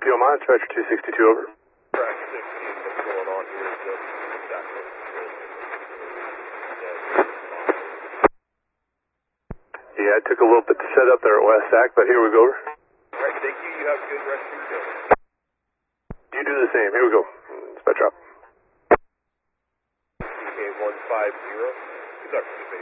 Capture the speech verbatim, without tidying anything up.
P O mine, Stretcher two sixty-two, over. Track sixty, what's going on here? Just exactly. Yeah, it took a little bit to set up there at West Sac, but here we go. Alright, thank you. You have a good rest of your day. You do the same. Here we go. Spectra. C K one five zero, conduct